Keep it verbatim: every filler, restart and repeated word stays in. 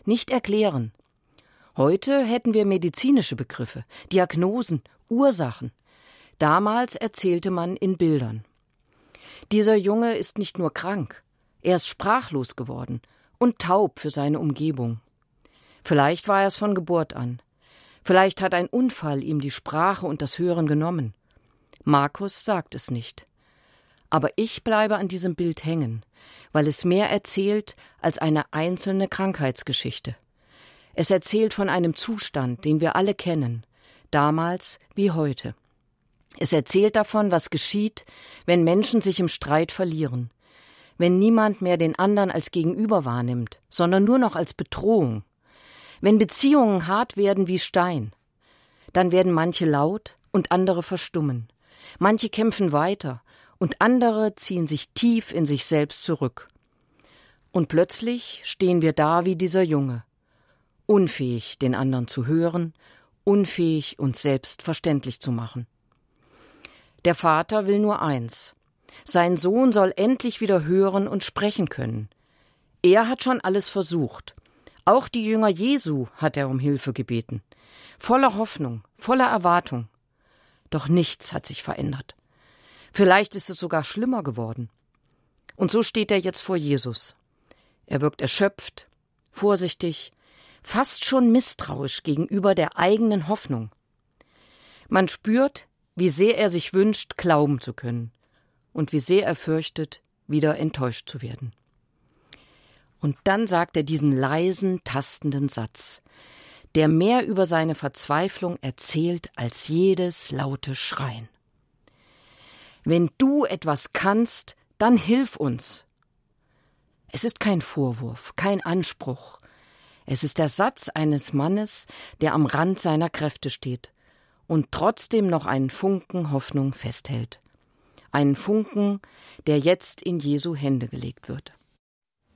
nicht erklären. Heute hätten wir medizinische Begriffe, Diagnosen, Ursachen. Damals erzählte man in Bildern. Dieser Junge ist nicht nur krank, er ist sprachlos geworden und taub für seine Umgebung. Vielleicht war er es von Geburt an. Vielleicht hat ein Unfall ihm die Sprache und das Hören genommen. Markus sagt es nicht. Aber ich bleibe an diesem Bild hängen, weil es mehr erzählt als eine einzelne Krankheitsgeschichte. Es erzählt von einem Zustand, den wir alle kennen, damals wie heute. Es erzählt davon, was geschieht, wenn Menschen sich im Streit verlieren, wenn niemand mehr den anderen als Gegenüber wahrnimmt, sondern nur noch als Bedrohung. Wenn Beziehungen hart werden wie Stein, dann werden manche laut und andere verstummen. Manche kämpfen weiter und andere ziehen sich tief in sich selbst zurück. Und plötzlich stehen wir da wie dieser Junge, unfähig, den anderen zu hören, unfähig, uns selbst verständlich zu machen. Der Vater will nur eins: Sein Sohn soll endlich wieder hören und sprechen können. Er hat schon alles versucht. Auch die Jünger Jesu hat er um Hilfe gebeten. Voller Hoffnung, voller Erwartung. Doch nichts hat sich verändert. Vielleicht ist es sogar schlimmer geworden. Und so steht er jetzt vor Jesus. Er wirkt erschöpft, vorsichtig, fast schon misstrauisch gegenüber der eigenen Hoffnung. Man spürt, wie sehr er sich wünscht, glauben zu können und wie sehr er fürchtet, wieder enttäuscht zu werden. Und dann sagt er diesen leisen, tastenden Satz, der mehr über seine Verzweiflung erzählt als jedes laute Schreien. Wenn du etwas kannst, dann hilf uns. Es ist kein Vorwurf, kein Anspruch. Es ist der Satz eines Mannes, der am Rand seiner Kräfte steht und trotzdem noch einen Funken Hoffnung festhält. Einen Funken, der jetzt in Jesu Hände gelegt wird.